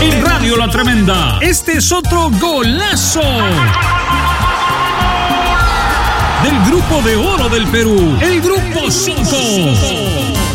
En Radio La Tremenda, este es otro golazo del Grupo de Oro del Perú, el Grupo 5.